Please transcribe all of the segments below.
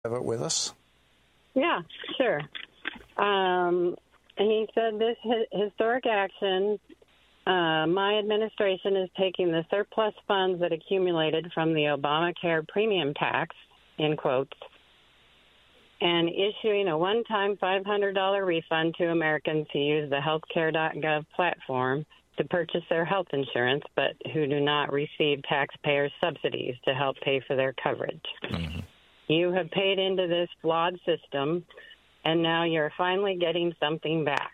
have it with us? Yeah, sure. And he said this historic action, my administration is taking the surplus funds that accumulated from the Obamacare premium tax, in quotes, and issuing a one-time $500 refund to Americans who use the healthcare.gov platform to purchase their health insurance, but who do not receive taxpayers' subsidies to help pay for their coverage. Mm-hmm. You have paid into this flawed system, and now you're finally getting something back.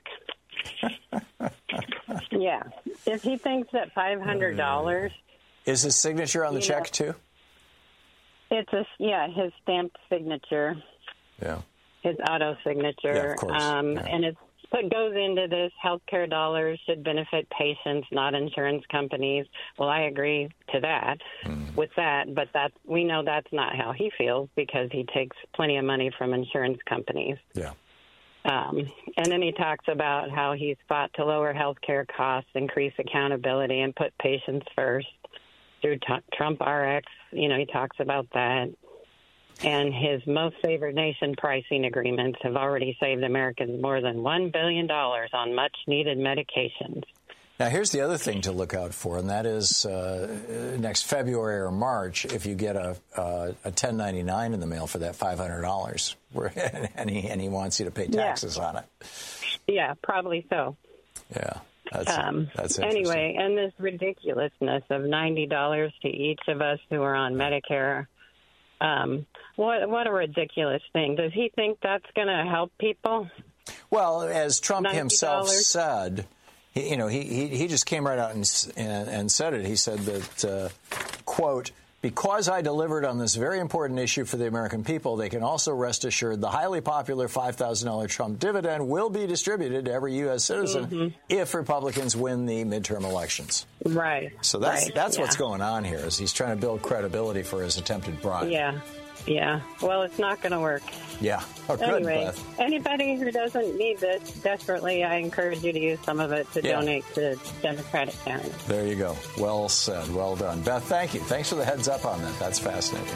Yeah. If he thinks that $500... Is his signature on the check, too? It's his stamped signature. Yeah. His auto signature. Yeah, of course. And it goes into this, healthcare dollars should benefit patients, not insurance companies. Well, I agree to that, with that, but we know that's not how he feels because he takes plenty of money from insurance companies. Yeah. And then he talks about how he's fought to lower healthcare costs, increase accountability, and put patients first through Trump RX. He talks about that. And his most favored nation pricing agreements have already saved Americans more than $1 billion on much-needed medications. Now, here's the other thing to look out for, and that is next February or March, if you get a 1099 in the mail for that $500, and he wants you to pay taxes on it. Yeah, probably so. Yeah, that's interesting. Anyway, and this ridiculousness of $90 to each of us who are on Medicare. What a ridiculous thing. Does he think that's going to help people? Well, as Trump $90? himself said, he just came right out and said it. He said that, quote, because I delivered on this very important issue for the American people, they can also rest assured the highly popular $5,000 Trump dividend will be distributed to every U.S. citizen if Republicans win the midterm elections. Right. So that's what's going on here, is he's trying to build credibility for his attempted bribe. Yeah. Well, it's not going to work. Yeah. Oh, good, anyway, Beth. Anybody who doesn't need this, desperately, I encourage you to use some of it to donate to Democratic candidates. There you go. Well said. Well done. Beth, thank you. Thanks for the heads up on that. That's fascinating.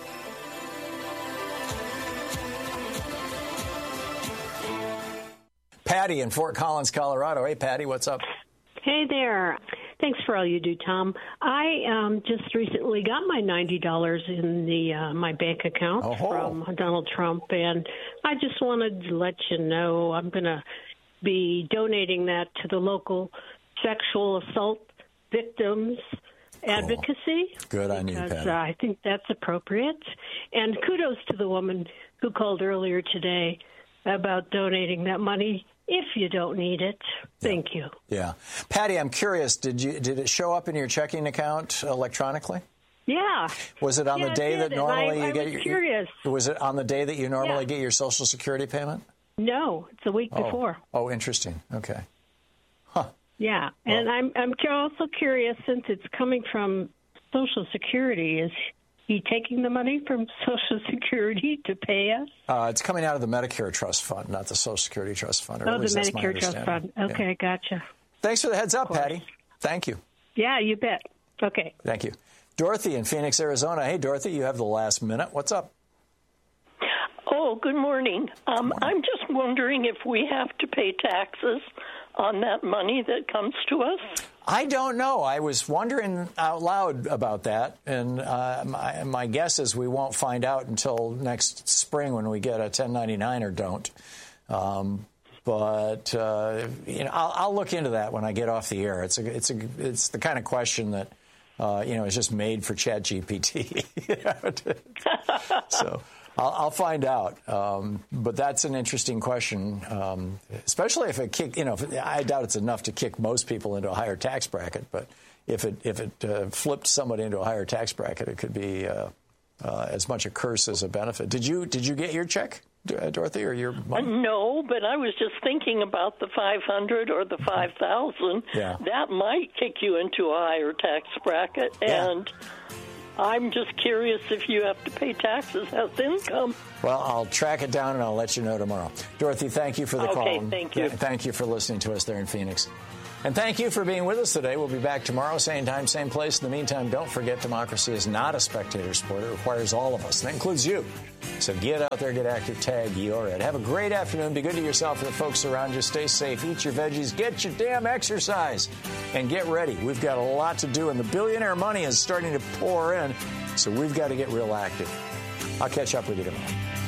Patty in Fort Collins, Colorado. Hey, Patty, what's up? Hey there. Thanks for all you do, Tom. I just recently got my $90 in my bank account from Donald Trump, and I just wanted to let you know I'm going to be donating that to the local sexual assault victims advocacy. Good on you, Patty. Because I think that's appropriate. And kudos to the woman who called earlier today about donating that money if you don't need it. Thank you. Yeah. Patty, I'm curious, did it show up in your checking account electronically? Yeah. Was it on the day that normally you get your... curious. Was it on the day that you normally get your Social Security payment? No, it's a week before. Oh, interesting. Okay. Huh. Yeah. Well, and I'm also curious, since it's coming from Social Security, is he taking the money from Social Security to pay us? It's coming out of the Medicare Trust Fund, not the Social Security Trust Fund. The Medicare Trust Fund. Okay, gotcha. Thanks for the heads up, Patty. Thank you. Yeah, you bet. Okay. Thank you. Dorothy in Phoenix, Arizona. Hey, Dorothy, you have the last minute. What's up? Oh, good morning. I'm just wondering if we have to pay taxes on that money that comes to us. I don't know. I was wondering out loud about that, and my guess is we won't find out until next spring when we get a 1099 or don't. But I'll look into that when I get off the air. It's the kind of question that is just made for ChatGPT. So I'll find out. But that's an interesting question, especially if it kick. I doubt it's enough to kick most people into a higher tax bracket. But if it flipped somebody into a higher tax bracket, it could be as much a curse as a benefit. Did you get your check, Dorothy, or your money? No, but I was just thinking about the 500 or the 5,000. Yeah. That might kick you into a higher tax bracket, and I'm just curious if you have to pay taxes as income. Well, I'll track it down and I'll let you know tomorrow. Dorothy, thank you for the call. Okay, thank you. Thank you for listening to us there in Phoenix. And thank you for being with us today. We'll be back tomorrow, same time, same place. In the meantime, don't forget democracy is not a spectator sport. It requires all of us. That includes you. So get out there, get active, tag your ed. Have a great afternoon. Be good to yourself and the folks around you. Stay safe. Eat your veggies. Get your damn exercise. And get ready. We've got a lot to do. And the billionaire money is starting to pour in. So we've got to get real active. I'll catch up with you tomorrow.